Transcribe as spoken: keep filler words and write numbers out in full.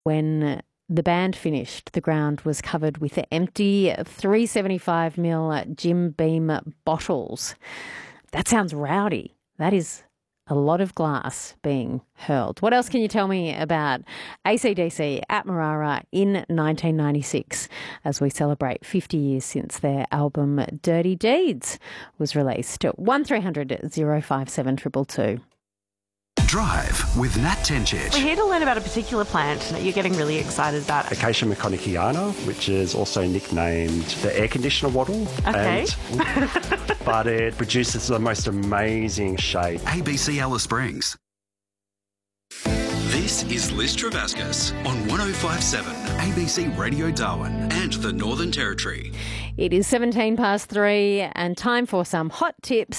When the band finished, the ground was covered with empty three seventy-five milliliter Jim Beam bottles. That sounds rowdy. That is a lot of glass being hurled. What else can you tell me about A C D C at Marara in nineteen ninety-six as we celebrate fifty years since their album Dirty Deeds was released? one three hundred oh five seven two two two. Drive with Nat Tencic. We're here to learn about a particular plant that you're getting really excited about. Acacia meconikiana, which is also nicknamed the air conditioner wattle. Okay. And, but it produces the most amazing shade. A B C Alice Springs. This is Liz Travascus on one oh five point seven A B C Radio Darwin and the Northern Territory. It is seventeen past three and time for some hot tips